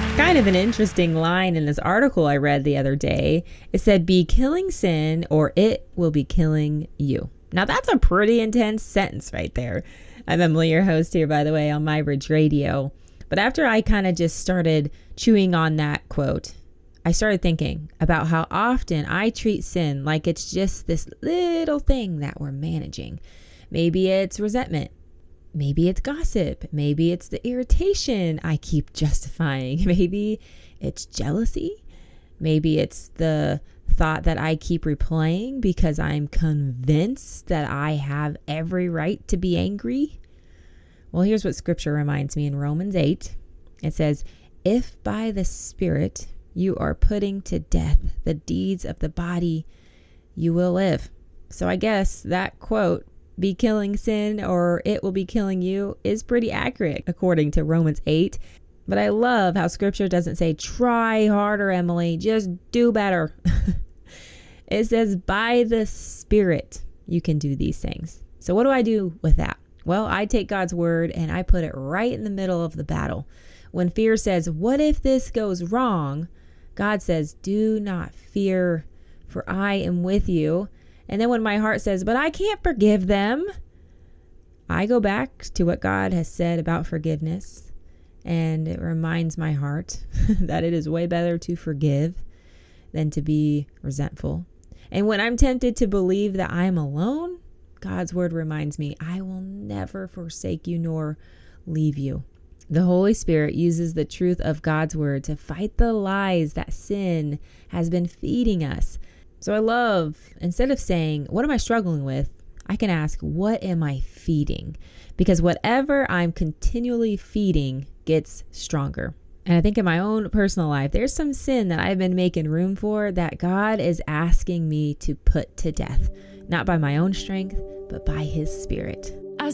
Kind of an interesting line in this article I read the other day. It said, be killing sin or it will be killing you. Now that's a pretty intense sentence right there. I'm Emily, your host here, by the way, on My Bridge Radio. But after I kind of just started chewing on that quote, I started thinking about how often I treat sin like it's just this little thing that we're managing. Maybe it's resentment. Maybe it's gossip. Maybe it's the irritation I keep justifying. Maybe it's jealousy. Maybe it's the thought that I keep replaying because I'm convinced that I have every right to be angry. Well, here's what scripture reminds me in Romans 8. It says, if by the Spirit you are putting to death the deeds of the body, you will live. So I guess that quote, be killing sin or it will be killing you, is pretty accurate according to Romans 8. But I love how scripture doesn't say, try harder, Emily, just do better. It says, by the Spirit, you can do these things. So what do I do with that? Well, I take God's word and I put it right in the middle of the battle. When fear says, what if this goes wrong? God says, do not fear, for I am with you. And then when my heart says, but I can't forgive them, I go back to what God has said about forgiveness. And it reminds my heart that it is way better to forgive than to be resentful. And when I'm tempted to believe that I'm alone, God's word reminds me, I will never forsake you nor leave you. The Holy Spirit uses the truth of God's word to fight the lies that sin has been feeding us. So I love, instead of saying, what am I struggling with? I can ask, what am I feeding? Because whatever I'm continually feeding gets stronger. And I think in my own personal life, there's some sin that I've been making room for that God is asking me to put to death, not by my own strength, but by His Spirit.